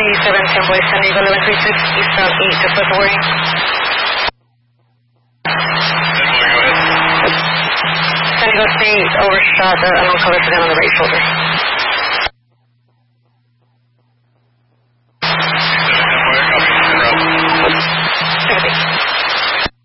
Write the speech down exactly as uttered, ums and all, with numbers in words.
eighty-seven, ten Boy, San Diego, eleven three six, eastbound eight, just left away. San Diego State overshot the unknown color for them on the right shoulder.